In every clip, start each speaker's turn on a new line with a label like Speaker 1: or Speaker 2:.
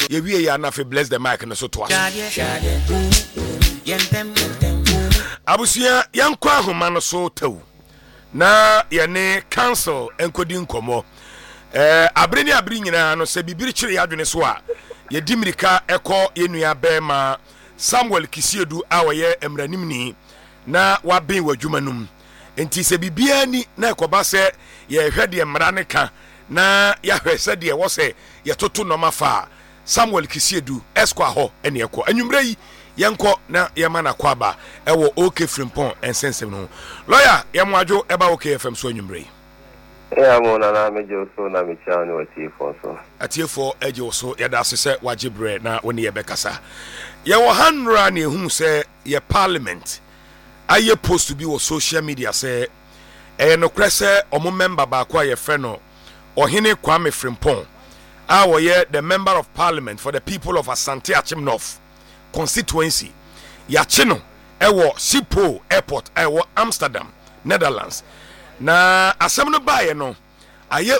Speaker 1: ye wie ya na fe bless the mic no so to us abusia yankwa ahoma no so tawu na ye ne council enkodi nkomo abreni abri nyina no se bibiri kire ya adwene so a ye dimirika ekọ yenua bema Samuel Kisiedu awoye emranimni na wabin wadwumanum enti se bibia ni na ekoba se ye hwede emra ne ka na ya hwese de wo se ye toto no mafa Samuel Kisiedu eskwa ho ene ekọ anwumre yi yenko na yemana kwaba ewo OK Frimpon ensensem no lawyer yemwadwo eba OK FM so anwumre
Speaker 2: ya mo na mejo so na mecha ni watifo so
Speaker 1: atiefo eje so yada sese wajibre na woni yebekasa ye wo hanra na ehun se ye parliament aye post to be on social media say no krese omo member ba kwa ye frɛ no Ohene Kwame Frimpong wo ye the member of parliament for the people of Asante Achim North constituency ya chino ewo Schiphol airport ewo Amsterdam Netherlands na asem no baye no aye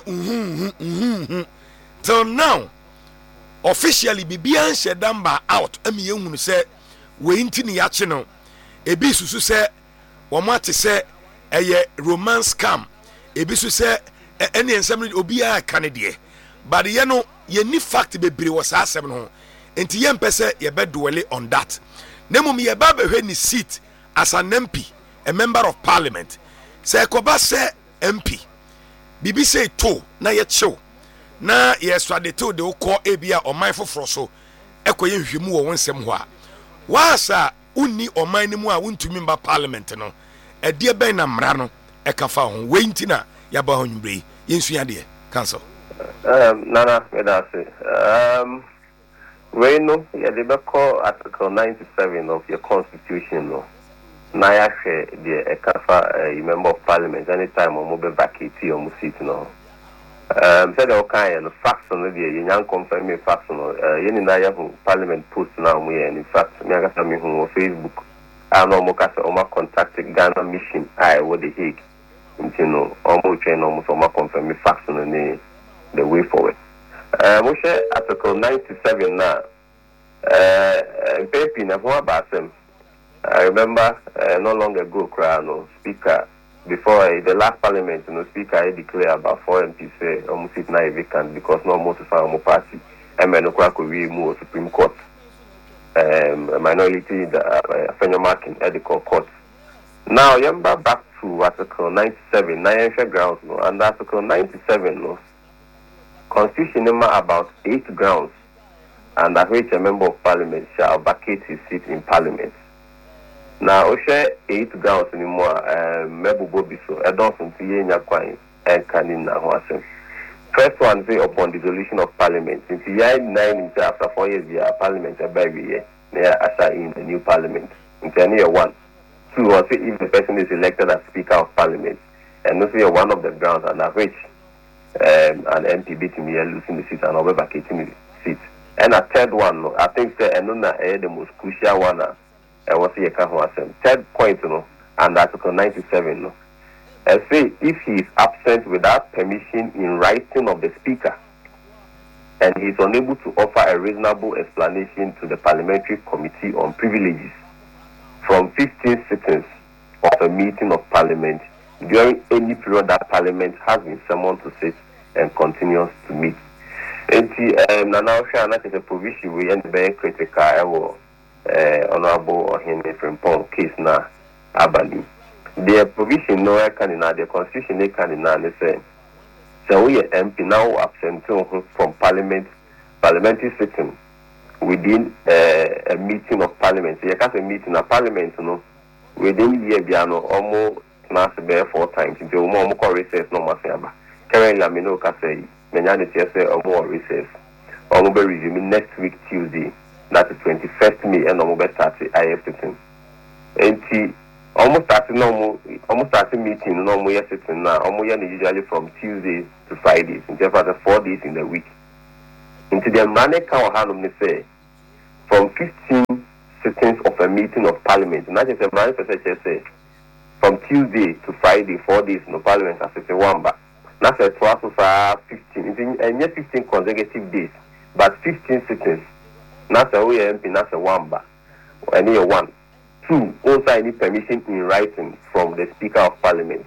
Speaker 1: till now officially bibian shedamba out ami yehunu se we ntini ya che no ebi susu se wo mate se eye romance scam ebi susu se ene ensem obi a kanede but ye no ye ni fact bebre wo sa asem no enti ye mpese ye bedwele on that nemum ye ba behwe ni seat as an MP a member of parliament se koba se MP bibi say to na ye chew na ye swade to de ukọ ebia oman foforo so ekoye nhwemu wo wonsem ho a wasa unni oman ni mu a wuntumi mba parliament no ede ben na mra no ekafa ho wentina ya ba ho nwumbre yensua de council
Speaker 2: nana medase we no ye de beko article 97 of your constitution no na ya hwe de ekafa member of parliament anytime o be vacate o mu seat no said okay no facts on the you can confirm me facts no yeni na ya parliament post na mu ye in fact me aka me hu on Facebook no mo ka se o ma contact Ghana mission I wo the Hague you know o mo train o mo so ma confirm me facts no ni the way forward mo share article 97 na paper na ho abasem I remember no long ago no speaker before the last parliament, speaker I declare about 4 MPs say almost it now vacant because no more to find more party. And no crack we move Supreme Court. A minority the Fenyo Marking Edical Court. Now remember back to Article 97, 9 grounds and Article 97 Constitution number about 8 grounds and at which a member of parliament shall vacate his seat in parliament. Now, we share 8 grounds anymore. Mebu Bobiso, I don't think we are quite and canning now. First one, say upon dissolution of parliament. Since the year 9 after 4 years, the parliament are by year, they are usher in a new parliament. In year 1, 2, or say if the person is elected as speaker of parliament, and also say one of the grounds, and at which an MP beating me losing the seat and over vacating the seat. And a third one, I think the most crucial one. Was here third point, and Article 97, and say if he is absent without permission in writing of the speaker, and he is unable to offer a reasonable explanation to the parliamentary committee on privileges from 15 sittings of a meeting of parliament during any period that parliament has been summoned to sit and continues to meet. And now that is a provision we end very critical. Honorable Ohene Frimpong case na abali. The provision no can in the constitution they can in say so we MP now absent from parliamentary sitting within a meeting of parliament. So you can't say meeting of parliament within year biano almost na se 4 times until mo call recess no masaba. Currently I no ka say menyane say omo recess. Omo be resume next week Tuesday. That is 21st May and almost started IF sitting. And almost started meeting normal sitting now. Almost usually from Tuesdays to Fridays. In just 4 days in the week. Into the money count hand say from 15 sittings of a meeting of parliament. And that is a man say from Tuesday to Friday, 4 days in the parliament as it's a one back. That's a 12 to 15. And yet 15 consecutive days. but 15 sittings. That's a way MP, that's a one bar. And a 1. 2, also I need permission in writing from the Speaker of Parliament.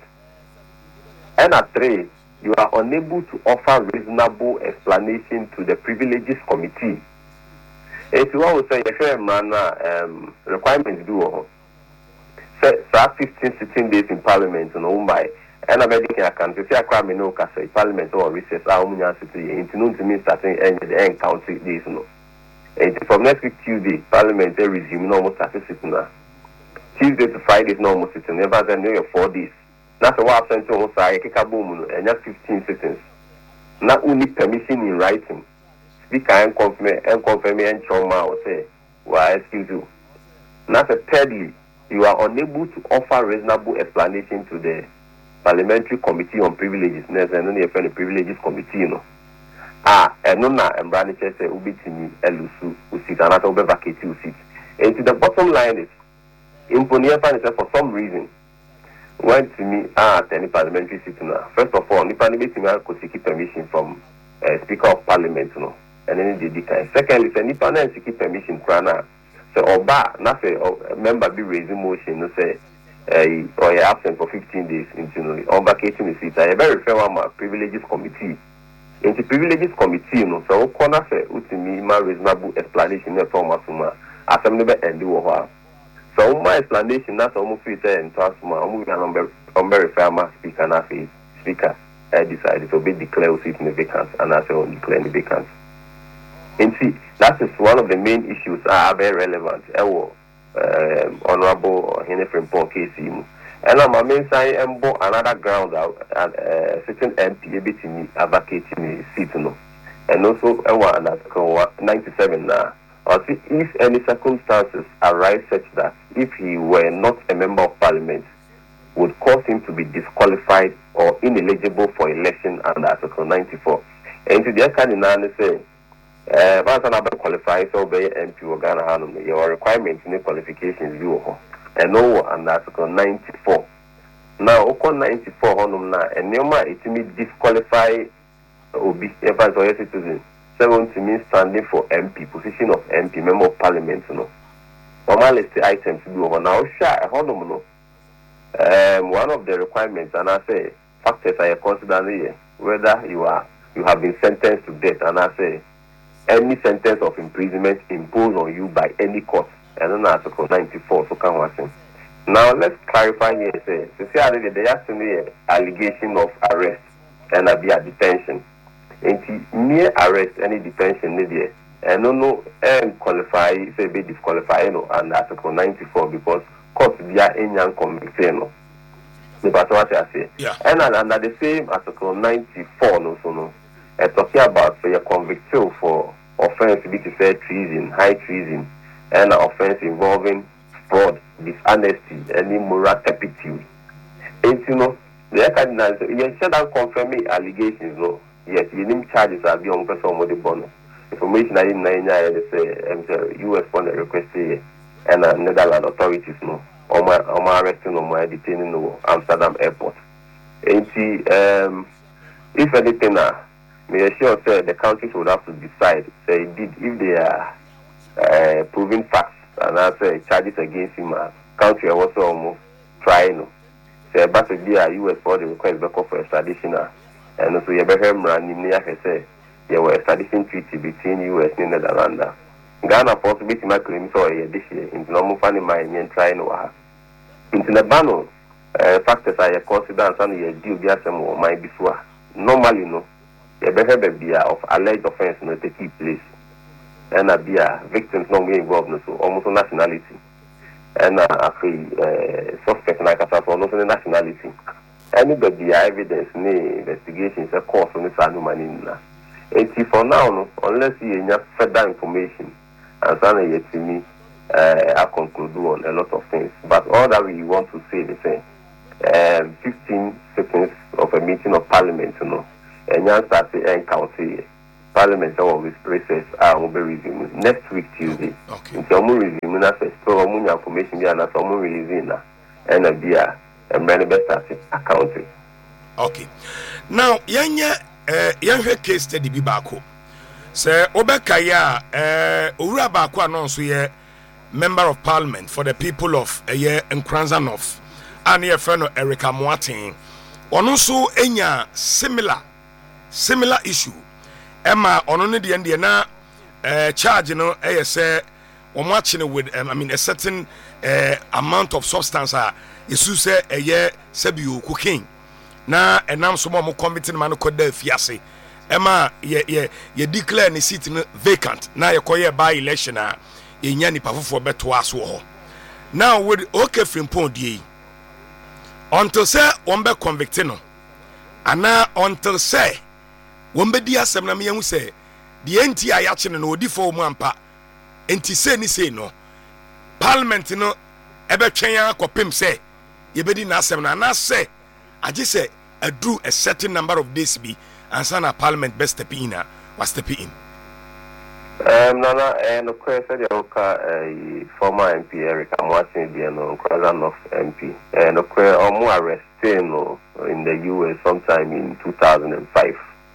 Speaker 2: And at 3, you are unable to offer reasonable explanation to the Privileges Committee. If you want to say, requirements do, say, 15 sitting days in Parliament, by. And I'm making a country, say, I can't know, say, Parliament or recess, I'm city, into no to me starting and county days, no. And from next week, Tuesday, Parliament, they resume almost 30 sitting now. Tuesday to Friday is normal sitting, never than 4 days. That's why I've sent to us, I kick a boom, and just 15 sittings. Not only permission in writing. Speaker and confirm and trauma or say, well, excuse you. Not thirdly, you are unable to offer reasonable explanation to the Parliamentary Committee on Privileges, and then the Privileges Committee, you know. And no, and Brandon says, Ubitini, Elusu, Usit, and not over vacate Usit. And to the bottom line is, Imponia for some reason, went to me at any parliamentary sitting. First of all, the parliamentary could seek permission from Speaker of Parliament, you know, and then they decline. Secondly, the Nippon seek permission, Krana. So, Oba, not a member be raising motion, no say, or you're absent for 15 days, into or vacating the seat. I very fair one, Privileges Committee. In the Privileges Committee, you know, so corner say, Utimi, my reasonable explanation, Thomas, as I'm never end the so my explanation that's almost free and transformer. I'm very farmer speaker and I say speaker I decided to be declared seat in the vacant and I say on declare the vacant. And see that is one of the main issues are very relevant. Honorable Henry Paul case. And I'm main say another ground out certain MP between advocating the seat no. And also article 97 now. If any circumstances arise such that if he were not a member of Parliament would cause him to be disqualified or ineligible for election under Article 94. And to the kind of say, once another qualifies so be MP or Ghana Hanum, your requirements in the qualifications you and no under Article 94. Now, Article 94 Honum na and Noma it may disqualify or be ever or citizen. To me standing for MP, position of MP, member of Parliament, you know. Normally, the items to be over now. One of the requirements, and I say factors I consider here, whether you have been sentenced to death, and I say any sentence of imprisonment imposed on you by any court, and then Article 94. So can I say? Now let's clarify here. Say, they have to me allegation of arrest and a detention. Mere arrest any detention needed and no qualify say be disqualified under Article 94 because court be a young convicted no. But what I say.
Speaker 1: Yeah.
Speaker 2: And under the same Article 94 no so no. Talking about for your convicted for offence to be to say treason, high treason, and offence involving fraud, dishonesty, and immoral turpitude. And you know the cardinal you said that confirming allegations no. Yes, you need charges are beyond somebody bonus. Information I didn't know say US fund request here and Netherlands authorities no on my arresting on my detaining no Amsterdam airport. And see if anything may assure say the countries would have to decide say indeed if they are proving facts and I say charges against him country also almost trying no. Say but the US fund request back for extradition. And also, you better say there were extradition treaty between US and Netherlands. Ghana possibly to make claims or this year into normal funny mind and trying to have. Into the banner, factors I consider and a deal be some or my before. Normally, no, you better be of alleged offense not take place. And be a victims not being involved, so almost nationality. And suspect like us for also nationality. Anybody evidence investigations a course on this animal. And for now, no, unless you have further information, and then yet to me, I conclude on a lot of things. But all that we want to say is the 15 seconds of a meeting of Parliament, you know, and you start to county Parliament always process will be resumed next week Tuesday.
Speaker 1: Okay.
Speaker 2: So we resume na first. So we information there na so we release na and a beer. Accounting.
Speaker 1: Okay. Now, yanya case study bi bako. Sir Obekaya, Ura Bakwa no so ye member of parliament for the people of Nkranza North, and your friend Erica Moatin. Ono so enya similar issue. Emma ono ne de na charge no say omo achine with a certain amount of substance yesu say sebiu cocaine. Na enam so mo committee man ko da fiase. Emma ye declare ni seat no vacant. Na ye koye by election enya ni pafofo beto aso ho. Now with okay frimpon die until say one be convicted no ana until say one be di asem na me hu say the enti ayache no odi for mu ampa enti say ni say no parliament no ebe twen akopem say ye be di na asem na say age say adu a certain number of days be ansa na parliament best step in was step in.
Speaker 2: Nana, and of course, the former MP Eric Amoatin, the Nkranza North MP, and of course, Omo arrested in the US sometime in 2005.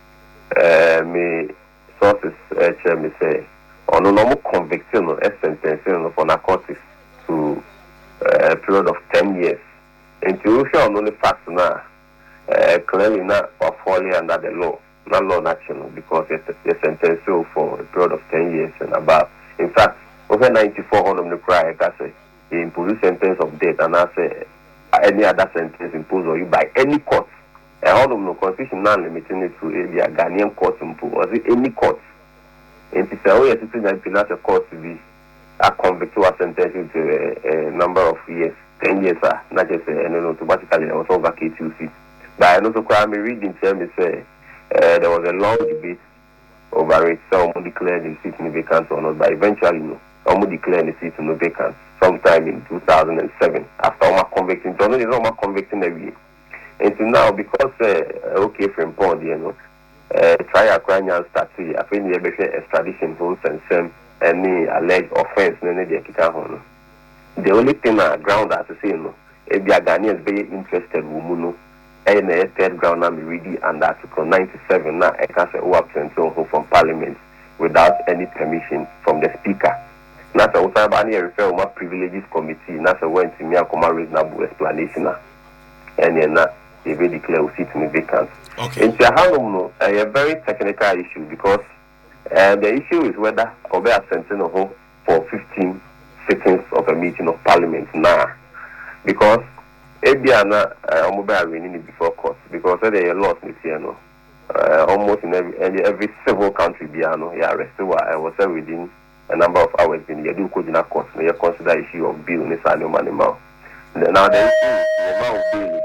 Speaker 2: Me sources me say, on no conviction or sentencing for narcotics to a period of 10 years. And to show only facts now, clearly not falling under the law. Not law national because it's sentenced for a period of 10 years and above. In fact, over 94 on the prior, I say, he imposed sentence of death and I say any other sentence imposed on you by any court. And all of the constitution now limiting it to a Ghanaian court or any court. And to say, oh yes, it's not a court to be a convict or sentenced to a number of years, 10 years, not just automatically also vacate your seat. But I know the crime reading tell me say. There was a long debate over it. Some declared the seat in vacant or not, but eventually, no. Some declared the seat in vacant sometime in 2007 after Oma convicting. So, no, it's Oma convicting every year. And so now, because okay, from Pond, try a crime and start to, I think the extradition rules and same any alleged offense, the only thing I ground as to say, no, if the Ghanaians very interested, woman, and a third ground I'm reading under Article 97 now I can say absent from Parliament without any permission from the Speaker. Now so I refer to my privileges committee. Now so went to me a reasonable explanation and then they will declare seat in vacant.
Speaker 1: Okay.
Speaker 2: It's a very technical issue because the issue is whether Obe absenting for 15 seconds of a meeting of Parliament now because Ebiana mobile winning before court because there are lots in Tiano. Almost in every civil country, Biano, arrested was within a number of hours in the Yadu court. May consider issue of bill in this animal. Now the amount of bill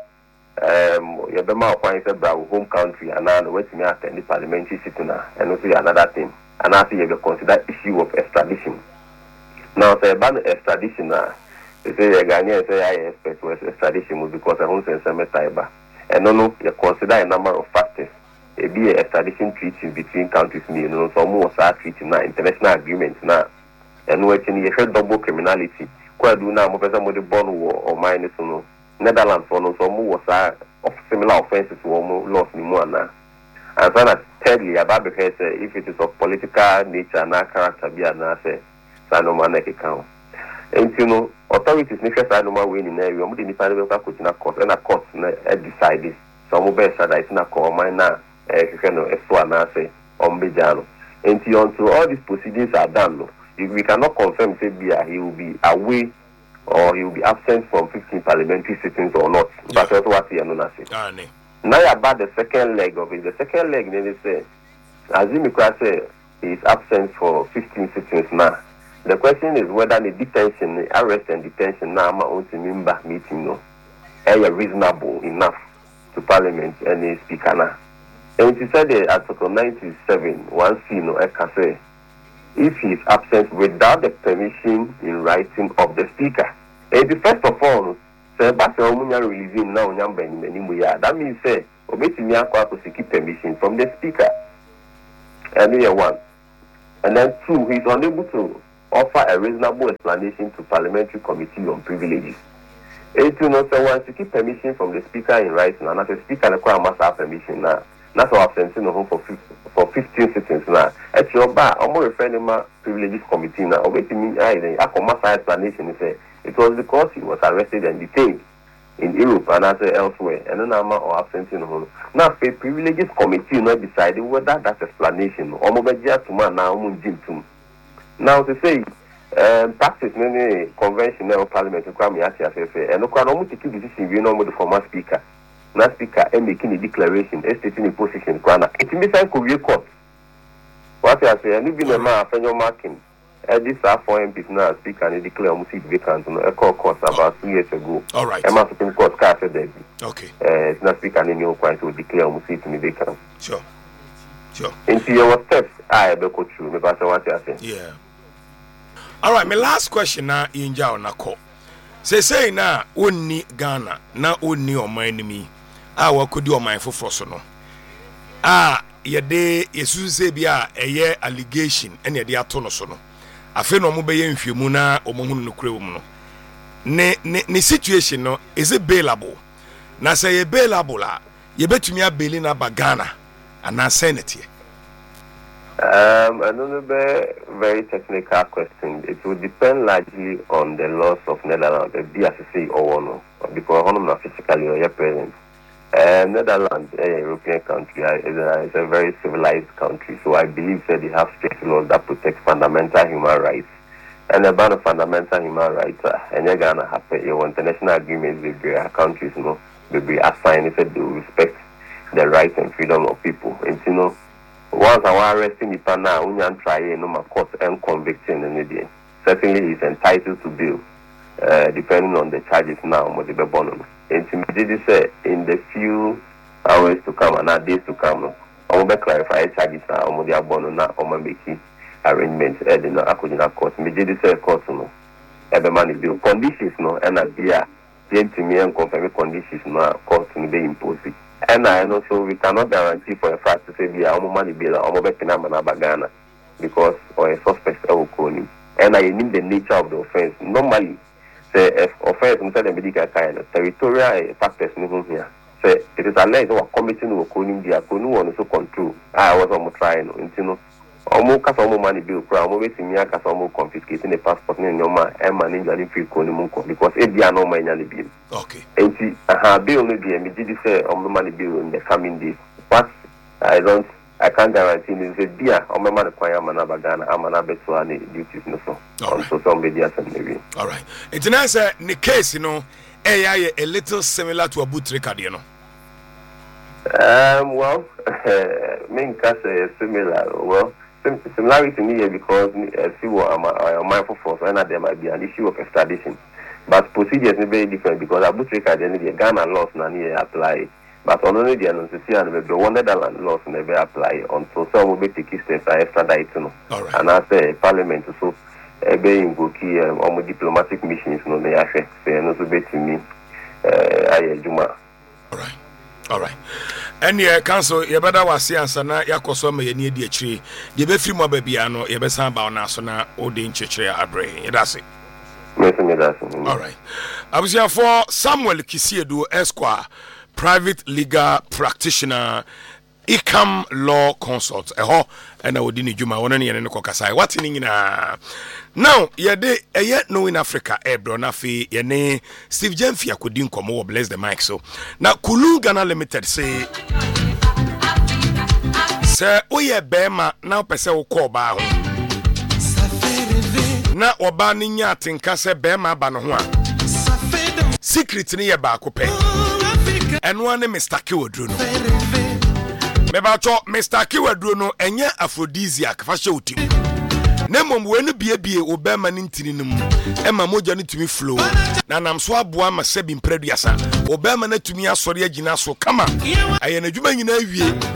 Speaker 2: is your Bema finds a home country and now waiting at the parliamentary sitting and also another thing. And I think you consider issue of extradition. Now say ban extradition they say Ghanaian say I expect was extradition because I won't say Cyber. And no, you consider a number of factors. It be a extradition treaty between countries, some more treaty now, international agreements now, and waiting you heard double criminality. Quite do now, Professor Modibon or minus no Netherlands for no some more of similar offenses to almost lost in one now. And so that thirdly, about because if it is of political nature and character, be an say, Sanomanek account. And authorities need to say no more winning area. We need to find a court and a court decided. Some of us are in a call mine now. Say on Bejano. Until all these proceedings are done, we cannot confirm say he will be away or he will be absent from 15 parliamentary sittings or not. Yeah. But that's what he announced. Now about the second leg of it. The second leg, they say, Azimikwa say he is absent for 15 sittings now. The question is whether the detention, the arrest and detention now my own member meeting are reasonable enough to Parliament and the Speaker now. And it said that Article 97, 1C, I can say, if he is absent without the permission in writing of the Speaker. And first of all, say, releasing now, that means, say, to seek permission from the Speaker. And here one. And then two, he is unable to offer a reasonable explanation to Parliamentary Committee on Privileges. It will not say once to keep permission from the Speaker in writing, and as a Speaker, the must have permission now. That's why I've sent in home for 15 sittings now. At your bar, I'm more referring to privileges committee now. Waiting me, I come explanation. It was because he was arrested and detained in Europe and elsewhere, and then I'm absent in home. Now, the privileges committee not decided whether that's explanation or Mobaja to man now, now to say, practice many conventional parliament to come here, and no can almost take decision, you know, with the former speaker. Now, speaker, and making a declaration, stating a position, it may say, could court. What I say, and even a man, your marking. This are 4 MPs now, speaker, and declare almost vacant on a court about 2 years ago.
Speaker 1: All right.
Speaker 2: A Supreme Court said that.
Speaker 1: Okay.
Speaker 2: It's not speaker, and you quite to declare almost vacant.
Speaker 1: Sure.
Speaker 2: Into your steps, I will go through, because I want to say.
Speaker 1: Yeah. All right, my last question now, Inja on a call. Say na onni Ghana, na onni on my enemy. What could do on my for no? Yede, Yesu say bia a year allegation, and yet the atonosono. I feel no mobile in Fumuna or Mohun Crewmo. Ne situation no is it bailable? Na say a bailable, you bet me a bailing up Ghana and not Senate.
Speaker 2: Another very technical question. It will depend largely on the laws of Netherlands, the BSC or no, because I'm not physically or your presence. Netherlands, a European country, is a very civilized country, so I believe that they have strict laws that protect fundamental human rights. And about the fundamental human rights, and you're gonna have your international agreements with your countries, you know, will be assigned if they respect the rights and freedom of people. And you know, once I was arresting the partner, when you try no court and conviction in the certainly he's entitled to bail, depending on the charges now, what they be born. And to me, say in the few hours to come and not days to come, I will clarify charges now, I'm going to born now, I'm making arrangements at the Akujina court. Me did say court no, every man is bill conditions no, and at the to me and confirm conditions no court to be imposed. And I know so we cannot guarantee for a fact to say we are money bill or mobile Ghana because or a suspect will call him. And I need the nature of the offense. Normally, say if offense inside the medical kind of territorial factors here. Say it is alleged or committing or calling the Akunu on also control. I was almost trying, you know. Almost cast almost money bill, almost waiting me cast almost confiscating the passport in your man and managing free because it be a no money bill.
Speaker 1: Okay.
Speaker 2: And see, bill may be a did say on the money bill in the coming days. But I can't guarantee is a dear on my money choir manabagana, I'm an abbot to any duties no so. So some media maybe. All
Speaker 1: right. It's a nice case, you know, AI a little similar to a boot record, you know.
Speaker 2: Well, main case similar. Well, similarity to me because see what I'm mindful for, and there might be an issue of extradition. But procedures are very different because a boot record the Ghana laws none apply. But on only the announcement, the one Netherlands laws never apply until some will be taking steps to extradite.
Speaker 1: Right.
Speaker 2: And I say Parliament so being key on diplomatic missions no they affect say no so be to me Juma.
Speaker 1: All right. And yeah, council, you better was see answer na yakoso me ye di achiri. Ye be free mo bia no, ye be san ba na so na odin chechire abre. That's it. All right. Abusia for Samuel Kisiedu Esquire, private legal practitioner, ICAM law consult. Eho and I would ni juma one ni no kokasai. What in now ye no in Africa ebro na fi ye ne Steve Jemfia kudin komo bless the mic so. Now Kulu Ghana Limited say oye bema na pese wo ko ba ho. Na oba ni nya atenka se bema ba no ho a. Secret ni ye ba ko pe. Eno ane Mr. Kiwadru no. Meba cho Mr. Kiwadru no enye aphrodisiac fa hye otim. Nemom we no biebie obema ni ntini num ema moja ni tumi flow na nam so aboa ma sebi mpreduasa obema na tumi asori agina so kama aye na dwuma nyina awie